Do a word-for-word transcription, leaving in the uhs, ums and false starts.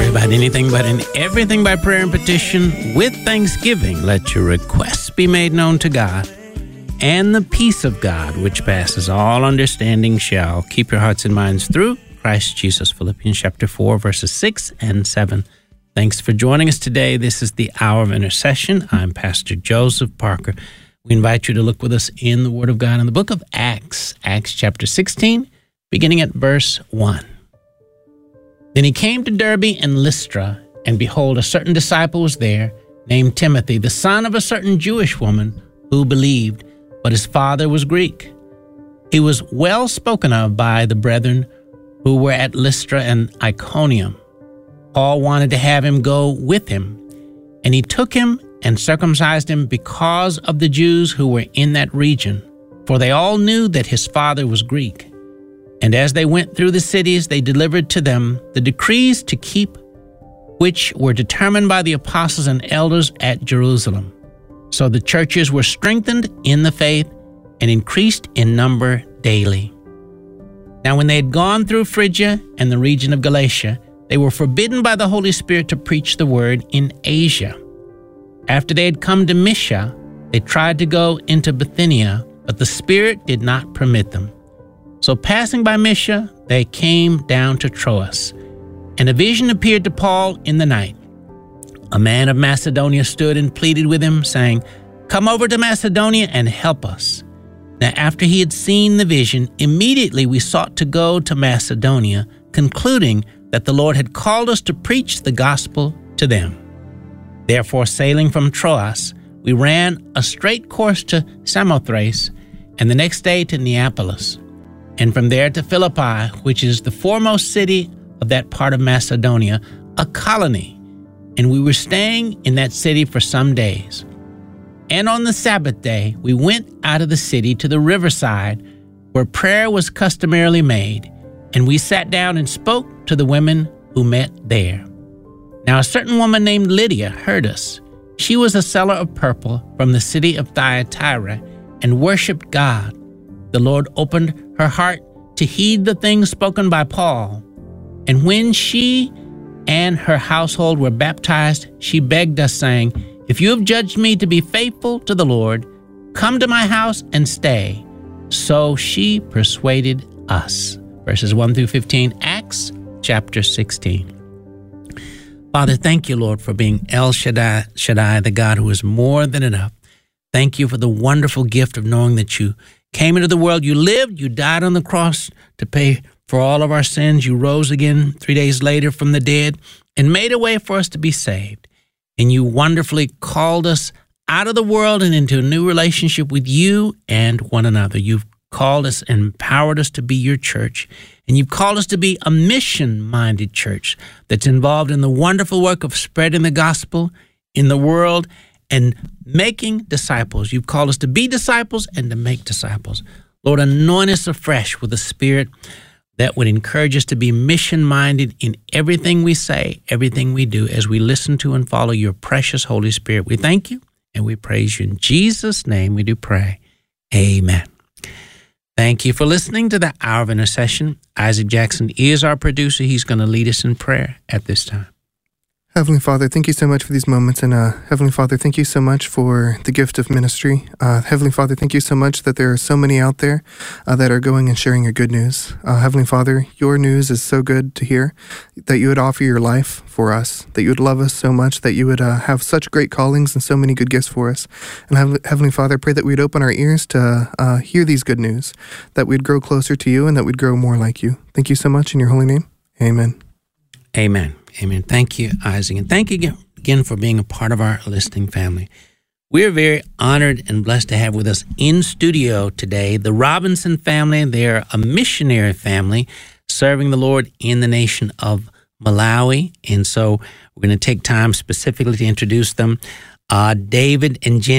pray about anything but in everything by prayer and petition with thanksgiving. Let your requests be made known to God, and the peace of God, which passes all understanding, shall keep your hearts and minds through Christ Jesus. Philippians chapter four, verses six and seven. Thanks for joining us today. This is the Hour of Intercession. I'm Pastor Joseph Parker. We invite you to look with us in the Word of God in the book of Acts, Acts chapter sixteen, beginning at verse one. Then he came to Derbe and Lystra, and behold, a certain disciple was there, named Timothy, the son of a certain Jewish woman who believed, but his father was Greek. He was well spoken of by the brethren who were at Lystra and Iconium. Paul wanted to have him go with him, and he took him and circumcised him because of the Jews who were in that region, for they all knew that his father was Greek. And as they went through the cities, they delivered to them the decrees to keep, which were determined by the apostles and elders at Jerusalem. So the churches were strengthened in the faith and increased in number daily. Now when they had gone through Phrygia and the region of Galatia, they were forbidden by the Holy Spirit to preach the word in Asia. After they had come to Mysia, they tried to go into Bithynia, but the Spirit did not permit them. So passing by Mysia, they came down to Troas, and a vision appeared to Paul in the night. A man of Macedonia stood and pleaded with him, saying, "Come over to Macedonia and help us." Now after he had seen the vision, immediately we sought to go to Macedonia, concluding that the Lord had called us to preach the gospel to them. Therefore, sailing from Troas, we ran a straight course to Samothrace, and the next day to Neapolis, and from there to Philippi, which is the foremost city of that part of Macedonia, a colony, and we were staying in that city for some days. And on the Sabbath day, we went out of the city to the riverside, where prayer was customarily made, and we sat down and spoke to the women who met there. Now a certain woman named Lydia heard us. She was a seller of purple from the city of Thyatira, and worshipped God. The Lord opened her heart to heed the things spoken by Paul. And when she and her household were baptized, she begged us, saying, "If you have judged me to be faithful to the Lord, come to my house and stay." So she persuaded us. Verses one through fifteen, Acts chapter sixteen. Father, thank you, Lord, for being El Shaddai, Shaddai, the God who is more than enough. Thank you for the wonderful gift of knowing that you came into the world, you lived, you died on the cross to pay for all of our sins. You rose again three days later from the dead and made a way for us to be saved. And you wonderfully called us out of the world and into a new relationship with you and one another. You've called us and empowered us to be your church. And you've called us to be a mission-minded church that's involved in the wonderful work of spreading the gospel in the world and making disciples. You've called us to be disciples and to make disciples. Lord, anoint us afresh with a spirit that would encourage us to be mission-minded in everything we say, everything we do, as we listen to and follow your precious Holy Spirit. We thank you and we praise you. In Jesus' name we do pray. Amen. Thank you for listening to the Hour of Intercession. Isaac Jackson is our producer. He's going to lead us in prayer at this time. Heavenly Father, thank you so much for these moments. And uh, Heavenly Father, thank you so much for the gift of ministry. Uh, Heavenly Father, thank you so much that there are so many out there uh, that are going and sharing your good news. Uh, Heavenly Father, your news is so good to hear, that you would offer your life for us, that you would love us so much, that you would uh, have such great callings and so many good gifts for us. And Heav- Heavenly Father, I pray that we'd open our ears to uh, hear these good news, that we'd grow closer to you and that we'd grow more like you. Thank you so much in your holy name. Amen. Amen. Amen. Thank you, Isaac. And thank you again for being a part of our listening family. We're very honored and blessed to have with us in studio today the Robinson family. They're a missionary family serving the Lord in the nation of Malawi. And so we're going to take time specifically to introduce them. Uh, David and Jenny